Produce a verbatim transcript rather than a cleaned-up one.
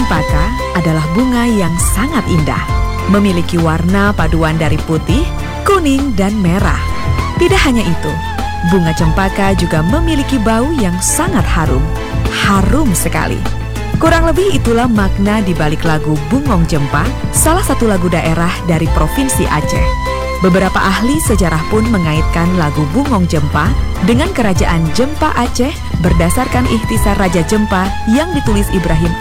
cempaka adalah bunga yang sangat indah, memiliki warna paduan dari putih, kuning, dan merah. Tidak hanya itu, bunga cempaka juga memiliki bau yang sangat harum. Harum sekali. Kurang lebih itulah makna di balik lagu Bungong Jempa, salah satu lagu daerah dari Provinsi Aceh. Beberapa ahli sejarah pun mengaitkan lagu Bungong Jempa dengan Kerajaan Jempa Aceh berdasarkan ikhtisar Raja Jempa yang ditulis Ibrahim